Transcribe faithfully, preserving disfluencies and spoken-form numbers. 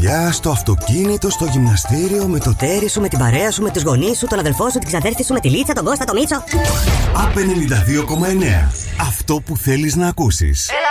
δουλειά, στο αυτοκίνητο, στο γυμναστήριο, με το τέρι σου, με την παρέα σου, με τους γονείς σου, τον αδελφό σου, την ξαδέρφη σου, με τη Λίτσα, τον Κώστα, τον Μίτσο. Απ' ενενήντα δύο κόμμα εννέα. Αυτό που θέλεις να ακούσεις.